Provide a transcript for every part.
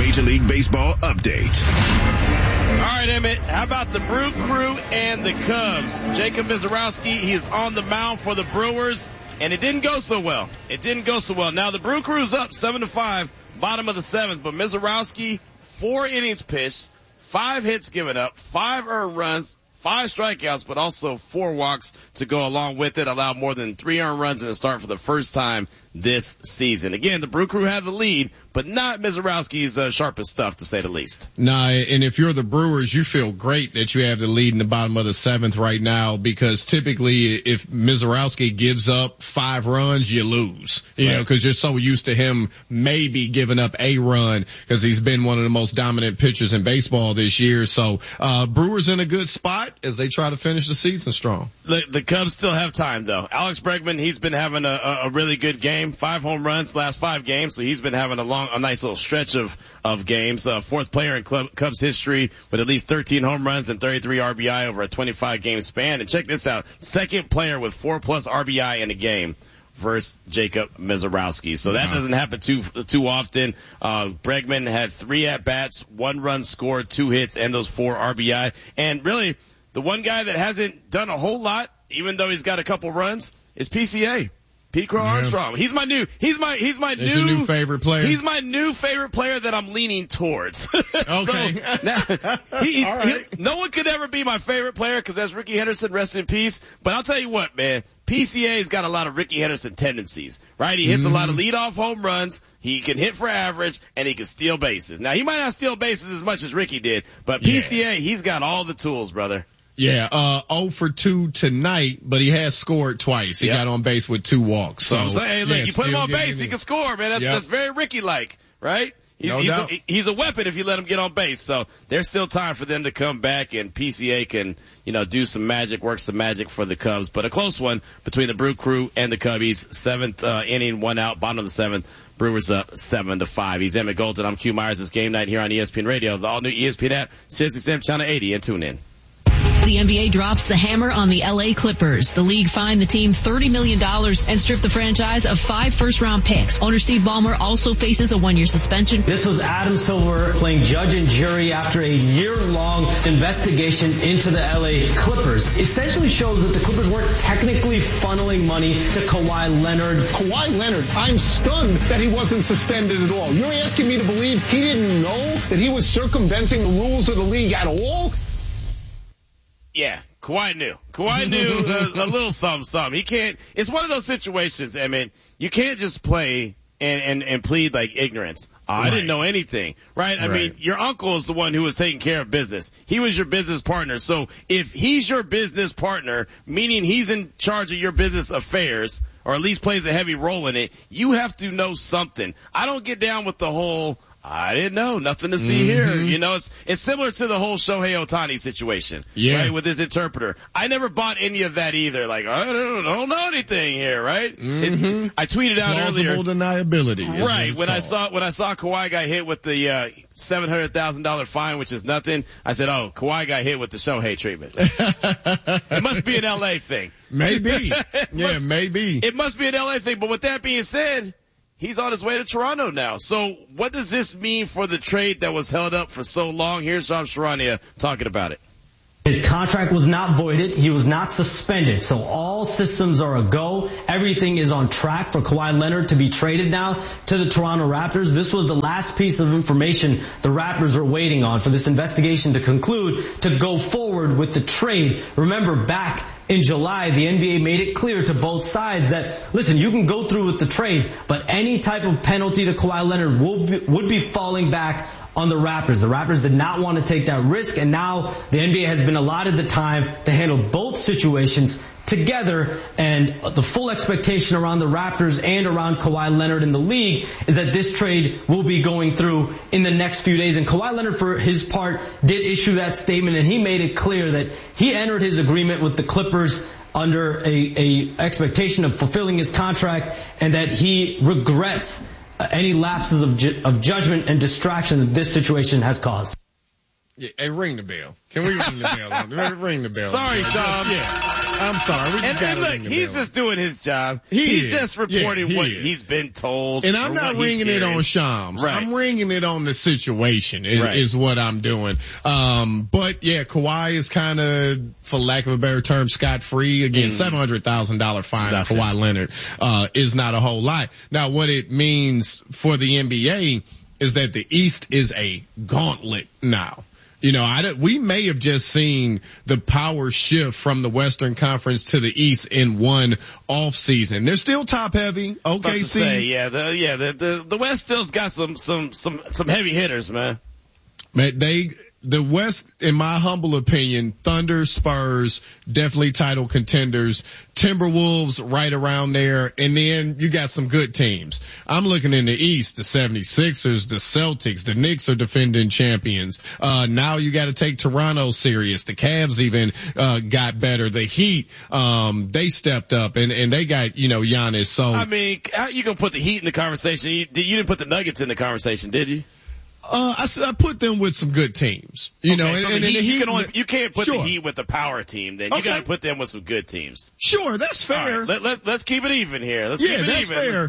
Major League Baseball update. All right, Emmett, how about the Brew Crew and the Cubs? Jacob Misiorowski, he is on the mound for the Brewers, and it didn't go so well. Now, the Brew Crew's up 7-5, bottom of the seventh, but Misiorowski, 4 innings pitched, 5 hits given up, 5 earned runs, 5 strikeouts, but also 4 walks to go along with it, allowed more than 3 earned runs in the start for the first time this season. Again, the Brew Crew had the lead, but not Misiorowski's sharpest stuff, to say the least. Nah, and if you're the Brewers, you feel great that you have the lead in the bottom of the seventh right now, because typically if Misiorowski gives up 5 runs, you lose. You know, because you're so used to him maybe giving up a run, because he's been one of the most dominant pitchers in baseball this year. So Brewers in a good spot as they try to finish the season strong. The Cubs still have time, though. Alex Bregman, he's been having a really good game. 5 home runs last 5 games, so he's been having a nice little stretch of games. 4th player in Cubs history with at least 13 home runs and 33 RBI over a 25 game span. And check this out, 2nd player with 4+ RBI in a game versus Jacob Misiorowski. So that doesn't happen too often. Bregman had 3 at bats, 1 run scored, 2 hits, and those 4 RBI. And really, the one guy that hasn't done a whole lot, even though he's got a couple runs, is PCA. Pete Crow Armstrong. He's my new favorite player. He's my new favorite player that I'm leaning towards. Okay. No one could ever be my favorite player because that's Ricky Henderson, rest in peace. But I'll tell you what, man, PCA's got a lot of Ricky Henderson tendencies, right? He hits a lot of leadoff home runs. He can hit for average, and he can steal bases. Now, he might not steal bases as much as Ricky did, but PCA, he's got all the tools, brother. Yeah, 0 for 2 tonight, but he has scored twice. He got on base with 2 walks. So I'm saying, hey, look, you put him on base, he can score, man. That's very Ricky-like, right? He's a weapon if you let him get on base. So there's still time for them to come back, and PCA can, do some magic, work some magic for the Cubs. But a close one between the Brew Crew and the Cubbies. 7th inning, 1 out, bottom of the 7th. Brewers up 7-5. He's Emmett Golden. I'm Q Myers. It's Game Night here on ESPN Radio, the all-new ESPN app, SiriusXM Channel 80, and tune in. The NBA drops the hammer on the LA Clippers. The league fined the team $30 million and stripped the franchise of 5 first-round picks. Owner Steve Ballmer also faces a 1-year suspension. This was Adam Silver playing judge and jury after a year-long investigation into the LA Clippers. Essentially shows that the Clippers weren't technically funneling money to Kawhi Leonard. Kawhi Leonard, I'm stunned that he wasn't suspended at all. You're asking me to believe he didn't know that he was circumventing the rules of the league at all? Yeah, Kawhi knew. A little something. He can't, it's one of those situations, I mean, you can't just play and plead like ignorance. I didn't know anything, right? I mean, your uncle is the one who was taking care of business. He was your business partner. So if he's your business partner, meaning he's in charge of your business affairs, or at least plays a heavy role in it, you have to know something. I don't get down with the whole, I didn't know, nothing to see here. It's similar to the whole Shohei Ohtani situation, right, with his interpreter. I never bought any of that either. Like, I don't know anything here, right? I tweeted out earlier. Plausible deniability. Right. When I saw Kawhi got hit with the $700,000 fine, which is nothing, I said, oh, Kawhi got hit with the Shohei treatment. It must be an LA thing. Maybe. Maybe. It must be an LA thing. But with that being said, he's on his way to Toronto now. So what does this mean for the trade that was held up for so long? Here's Shams Charania talking about it. His contract was not voided. He was not suspended. So all systems are a go. Everything is on track for Kawhi Leonard to be traded now to the Toronto Raptors. This was the last piece of information the Raptors are waiting on for this investigation to conclude to go forward with the trade. Remember, back in July, the NBA made it clear to both sides that, listen, you can go through with the trade, but any type of penalty to Kawhi Leonard would be falling back on the Raptors. The Raptors did not want to take that risk, and now the NBA has been allotted the time to handle both situations together, and the full expectation around the Raptors and around Kawhi Leonard in the league is that this trade will be going through in the next few days. And Kawhi Leonard, for his part, did issue that statement, and he made it clear that he entered his agreement with the Clippers under a expectation of fulfilling his contract, and that he regrets any lapses of judgment and distraction that this situation has caused. Yeah, hey, ring the bell. Can we ring the bell? Ring the bell. Sorry, Tom. Yeah, I'm sorry. We just gotta look, ring the he's bell. just doing his job. He He's is. just reporting Yeah, what he is. he's been told. And I'm not ringing it on Shams. Right. I'm ringing it on the situation Right. is what I'm doing. But yeah, Kawhi is kind of, for lack of a better term, scot-free. Again, $700,000 fine on Kawhi Leonard, is not a whole lot. Now what it means for the NBA is that the East is a gauntlet now. You know, we may have just seen the power shift from the Western Conference to the East in one off season. They're still top heavy. OKC. The West still's got some heavy hitters, man. The West, in my humble opinion, Thunder, Spurs, definitely title contenders, Timberwolves right around there, and then you got some good teams. I'm looking in the East, the 76ers, the Celtics, the Knicks are defending champions. Now you gotta take Toronto serious. The Cavs even, got better. The Heat, they stepped up and they got, Giannis. So. I mean, how you gonna put the Heat in the conversation? You didn't put the Nuggets in the conversation, did you? I put them with some good teams, you know, so and the Heat, the Heat, you can't put sure. the Heat with the power team. Then you got to put them with some good teams. Sure, that's fair. All right, let's keep it even here. Let's keep it that's even. Fair.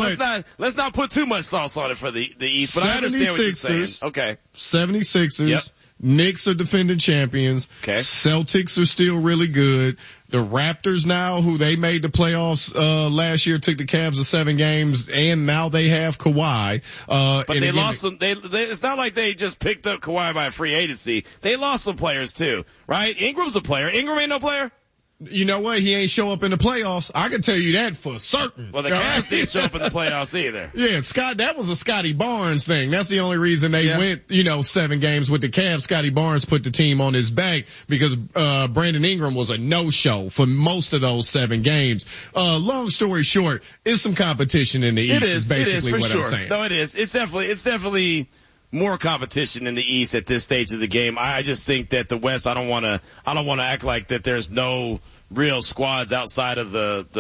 Let's not put too much sauce on it for the East. But I understand what you're saying. Okay. 76ers. Yep. Knicks are defending champions. Okay. Celtics are still really good. The Raptors now, who they made the playoffs last year, took the Cavs to 7 games, and now they have Kawhi. But they lost some. It's not like they just picked up Kawhi by free agency. They lost some players too, right? Ingram's a player. Ingram ain't no player. You know what? He ain't show up in the playoffs. I can tell you that for certain. Well, the Cavs didn't show up in the playoffs either. Yeah, Scott, that was a Scotty Barnes thing. That's the only reason they went, 7 games with the Cavs. Scotty Barnes put the team on his back because, Brandon Ingram was a no-show for most of those 7 games. Long story short, it's some competition in the East. Is basically what I'm saying. No, it is. It's definitely more competition in the East at this stage of the game. I just think that the West, I don't want to act like that there's no real squads outside of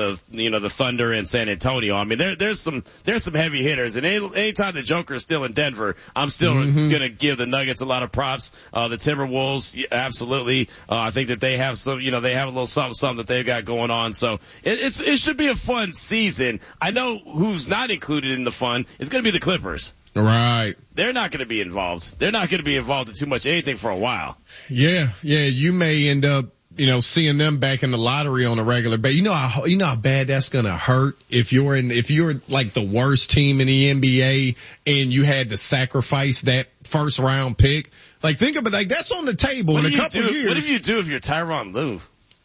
the Thunder and San Antonio. I mean, there's some heavy hitters, and anytime the Joker is still in Denver, I'm still gonna give the Nuggets a lot of props. The Timberwolves, absolutely. I think that they have some, they have a little something that they've got going on. So it should be a fun season. I know who's not included in the fun is gonna be the Clippers. Right. They're not going to be involved. They're not going to be involved in too much anything for a while. Yeah. You may end up, seeing them back in the lottery on a regular basis. You know how bad that's going to hurt if you're like the worst team in the NBA and you had to sacrifice that first round pick. Like think about it, that's on the table in a couple of years. What do you do if you're Tyronn Lue?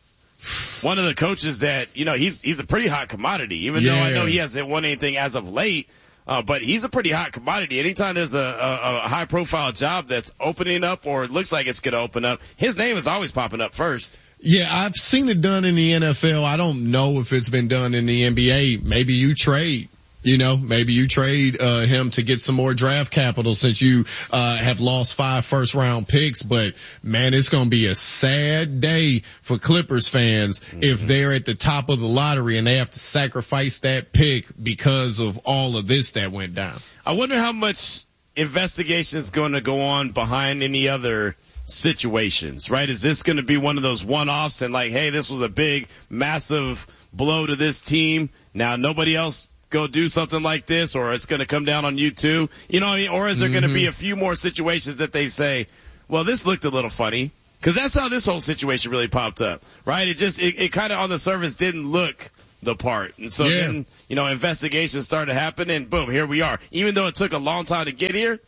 One of the coaches that, he's a pretty hot commodity, even though I know he hasn't won anything as of late. But he's a pretty hot commodity. Anytime there's a high profile job that's opening up or it looks like it's going to open up, his name is always popping up first. Yeah, I've seen it done in the NFL. I don't know if it's been done in the NBA. Maybe you trade. Maybe you trade him to get some more draft capital since you have lost 5 first round picks. But man, it's going to be a sad day for Clippers fans if they're at the top of the lottery and they have to sacrifice that pick because of all of this that went down. I wonder how much investigation is going to go on behind any other situations, right? Is this going to be one of those one-offs and like, hey, this was a big, massive blow to this team. Now nobody else go do something like this, or it's going to come down on you too, or is there going to be a few more situations that they say, well, this looked a little funny, because that's how this whole situation really popped up, right? It kind of on the surface didn't look the part, and so then investigations started to happen, and boom, here we are. Even though it took a long time to get here,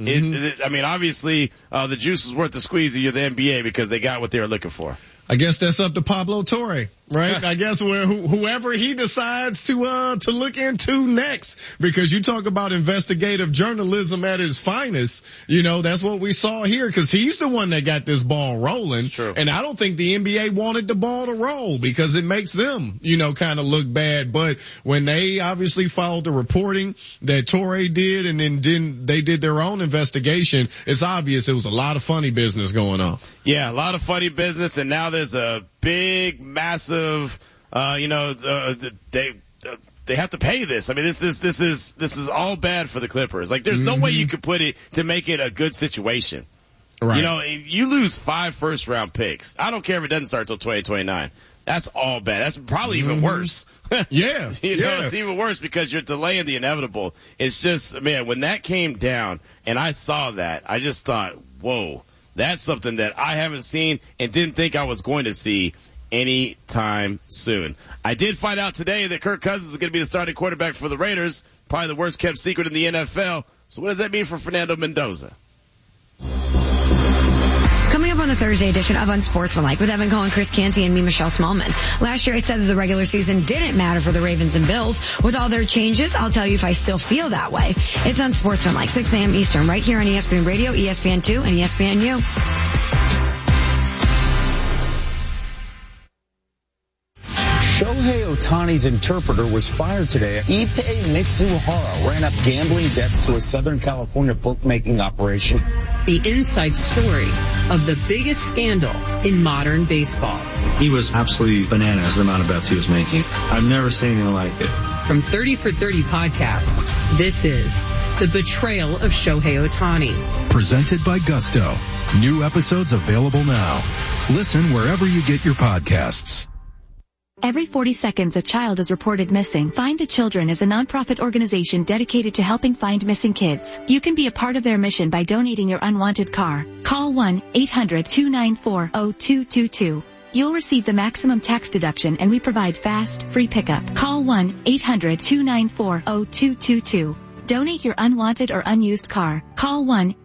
obviously the juice is worth the squeeze if you're the NBA because they got what they were looking for. I guess that's up to Pablo Torre, right? I guess whoever he decides to look into next, because you talk about investigative journalism at its finest, that's what we saw here, because he's the one that got this ball rolling. True. And I don't think the NBA wanted the ball to roll because it makes them, kind of look bad. But when they obviously followed the reporting that Torre did and then they did their own investigation, it's obvious it was a lot of funny business going on. Yeah, a lot of funny business, and now there's a big, massive, they have to pay this. I mean, this is all bad for the Clippers. Like, there's no way you could put it to make it a good situation. Right. You know, if you lose 5 first-round picks, I don't care if it doesn't start till 2029. That's all bad. That's probably even worse. Yeah. You know, it's even worse because you're delaying the inevitable. It's just, man, when that came down and I saw that, I just thought, whoa, that's something that I haven't seen and didn't think I was going to see anytime soon. I did find out today that Kirk Cousins is going to be the starting quarterback for the Raiders, probably the worst kept secret in the NFL. So what does that mean for Fernando Mendoza? Coming up on the Thursday edition of Unsportsmanlike with Evan Cohen, Chris Canty, and me, Michelle Smallman. Last year I said that the regular season didn't matter for the Ravens and Bills. With all their changes, I'll tell you if I still feel that way. It's Unsportsmanlike, 6 a.m. Eastern, right here on ESPN Radio, ESPN2, and ESPNU. Shohei Ohtani's interpreter was fired today. Ippei Mitsuhara ran up gambling debts to a Southern California bookmaking operation. The inside story of the biggest scandal in modern baseball. He was absolutely bananas the amount of bets he was making. I've never seen anything like it. From 30 for 30 podcasts, this is The Betrayal of Shohei Ohtani. Presented by Gusto. New episodes available now. Listen wherever you get your podcasts. Every 40 seconds, a child is reported missing. Find the Children is a nonprofit organization dedicated to helping find missing kids. You can be a part of their mission by donating your unwanted car. Call 1-800-294-0222. You'll receive the maximum tax deduction, and we provide fast, free pickup. Call 1-800-294-0222. Donate your unwanted or unused car. Call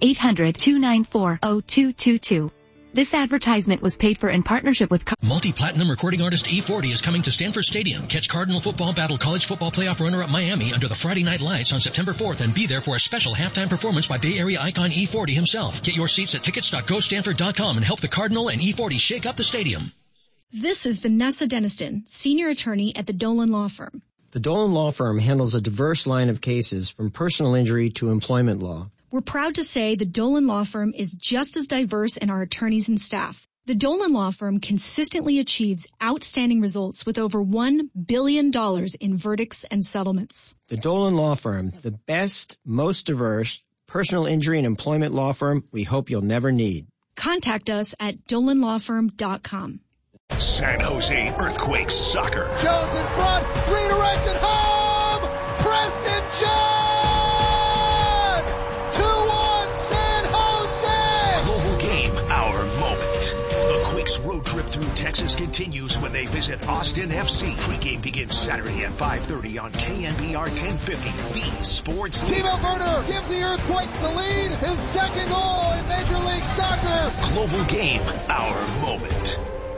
1-800-294-0222. This advertisement was paid for in partnership with multi-platinum recording artist E40 is coming to Stanford Stadium. Catch Cardinal football battle college football playoff runner-up Miami under the Friday Night Lights on September 4th and be there for a special halftime performance by Bay Area icon E40 himself. Get your seats at tickets.gostanford.com and help the Cardinal and E40 shake up the stadium. This is Vanessa Deniston, senior attorney at the Dolan Law Firm. The Dolan Law Firm handles a diverse line of cases from personal injury to employment law. We're proud to say the Dolan Law Firm is just as diverse in our attorneys and staff. The Dolan Law Firm consistently achieves outstanding results with over $1 billion in verdicts and settlements. The Dolan Law Firm, the best, most diverse personal injury and employment law firm we hope you'll never need. Contact us at dolanlawfirm.com. San Jose Earthquakes soccer. Jones in front, redirected home, Preston Jones! 2-1 San Jose! Global game, our moment. The Quakes road trip through Texas continues when they visit Austin FC. Pre-game begins Saturday at 5:30 on KNBR 1050, the sports leader. Timo Werner gives the Earthquakes the lead, his second goal in Major League Soccer. Global game, our moment.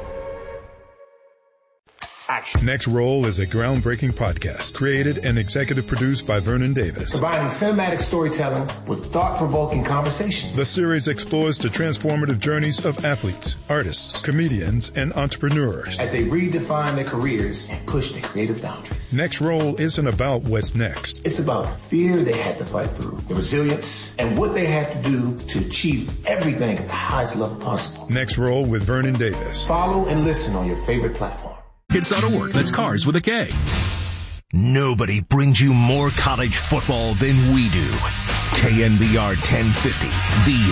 Action. Next Roll is a groundbreaking podcast created and executive produced by Vernon Davis. Combining cinematic storytelling with thought-provoking conversations. The series explores the transformative journeys of athletes, artists, comedians, and entrepreneurs as they redefine their careers and push their creative boundaries. Next Roll isn't about what's next. It's about the fear they had to fight through, the resilience, and what they had to do to achieve everything at the highest level possible. Next Roll with Vernon Davis. Follow and listen on your favorite platform. Kids.org. That's Cars with a K. Nobody brings you more college football than we do. KNBR 1050, the